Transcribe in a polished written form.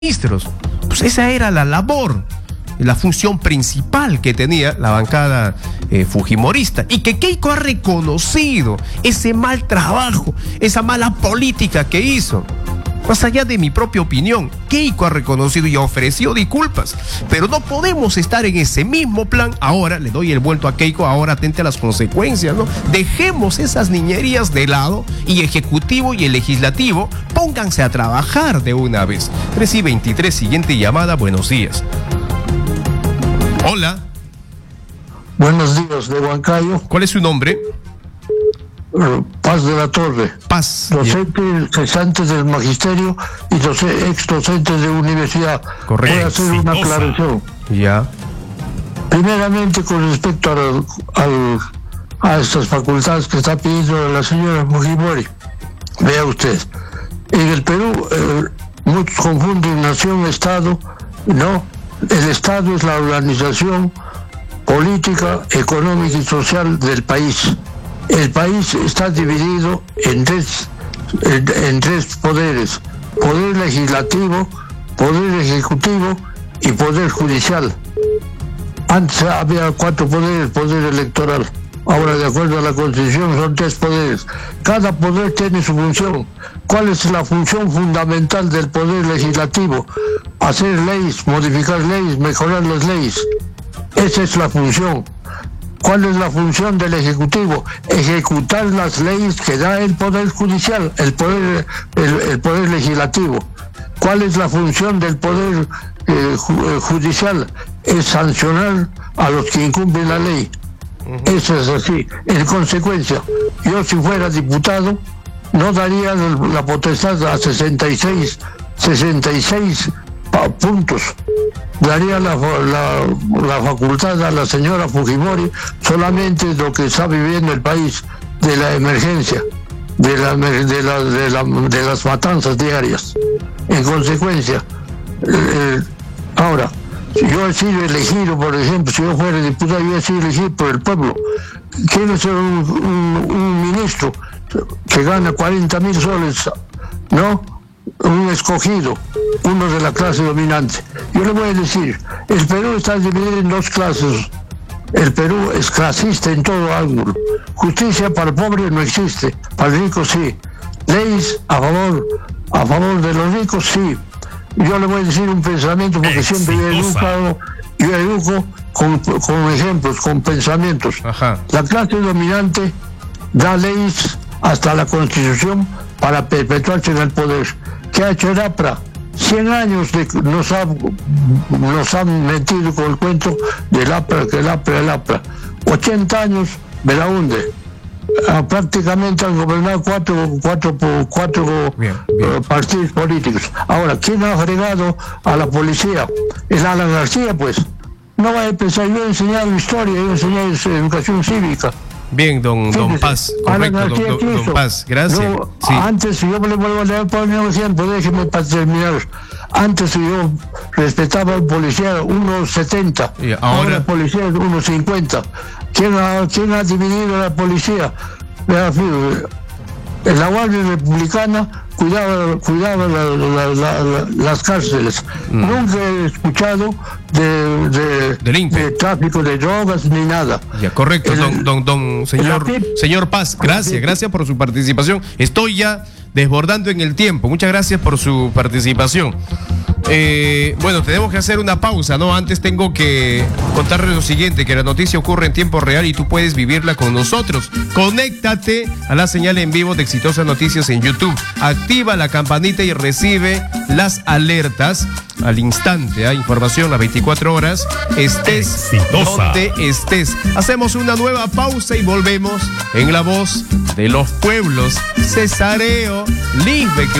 ministros. Pues esa era la labor, la función principal que tenía la bancada fujimorista, y que Keiko ha reconocido ese mal trabajo, esa mala política que hizo. Más allá de mi propia opinión, Keiko ha reconocido y ha ofrecido disculpas, pero no podemos estar en ese mismo plan. Ahora le doy el vuelto a Keiko, ahora atente a las consecuencias, ¿no? Dejemos esas niñerías de lado y Ejecutivo y el Legislativo pónganse a trabajar de una vez. 3:23, siguiente llamada, buenos días. Hola. Buenos días, de Huancayo. ¿Cuál es su nombre? Paz de la Torre. Paz. Docentes, cesantes del magisterio y ex docentes de universidad. Correcto. Voy a hacer una aclaración. Ya. Primeramente, con respecto a estas facultades que está pidiendo la señora Fujimori. Vea usted, en el Perú muchos confunden nación-estado. No, el Estado es la organización política, económica y social del país. El país está dividido en tres poderes: poder legislativo, poder ejecutivo y poder judicial. Antes había 4 poderes, poder electoral. Ahora, de acuerdo a la Constitución, son 3 poderes. Cada poder tiene su función. ¿Cuál es la función fundamental del poder legislativo? Hacer leyes, modificar leyes, mejorar las leyes. Esa es la función. ¿Cuál es la función del Ejecutivo? Ejecutar las leyes que da el Poder Judicial, el poder Legislativo. ¿Cuál es la función del Poder Judicial? Es sancionar a los que incumplen la ley. Eso es así. En consecuencia, yo si fuera diputado, no daría la potestad a 66 puntos. Daría la facultad a la señora Fujimori solamente lo que está viviendo el país, de la emergencia, de las matanzas diarias. En consecuencia, ahora, si yo he sido elegido, por ejemplo, si yo fuera diputado, yo he sido elegido por el pueblo. Quiero ser un ministro que gana 40.000 soles, ¿no? Un escogido, uno de la clase dominante. Yo le voy a decir, el Perú está dividido en 2 clases. El Perú es clasista en todo ángulo. Justicia para el pobre no existe, para el rico sí. Leyes a favor de los ricos sí. Yo le voy a decir un pensamiento, porque siempre yo educo con ejemplos, con pensamientos. Ajá. La clase dominante da leyes hasta la Constitución para perpetuarse en el poder. ¿Qué ha hecho el APRA? 100 años nos han metido con el cuento del APRA, que el APRA. 80 años me la hunde. Prácticamente han gobernado cuatro partidos políticos. Ahora, ¿quién ha fregado a la policía? El Alan García, pues. No va a pensar, yo he enseñado historia, yo he enseñado educación cívica. Bien, don Paz, correcto, don Paz, gracias. No, sí. Antes, yo le vuelvo a leer por un ejemplo, déjeme para terminar. Antes yo respetaba al policía 1.70, ahora el policía es 1.50. ¿Quién ha dividido la policía? La Guardia Republicana cuidaba las cárceles. Nunca he escuchado de tráfico de drogas ni nada. Ya, correcto, señor Paz, gracias por su participación. Estoy ya desbordando en el tiempo. Muchas gracias por su participación. Bueno, tenemos que hacer una pausa, ¿no? Antes tengo que contarles lo siguiente, que la noticia ocurre en tiempo real y tú puedes vivirla con nosotros. Conéctate a la señal en vivo de Exitosas Noticias en YouTube. Activa la campanita y recibe las alertas al instante, información las 24 horas, estés donde estés. Hacemos una nueva pausa y volvemos en la voz de los pueblos. Cesareo, Lisbeth